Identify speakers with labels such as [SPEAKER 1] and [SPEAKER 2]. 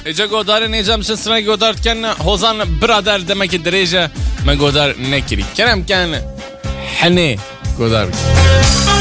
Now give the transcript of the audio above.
[SPEAKER 1] Ece godar necam sesine godarken hozan birader demek edrece me godar nekiri. Kerem kan hani godar.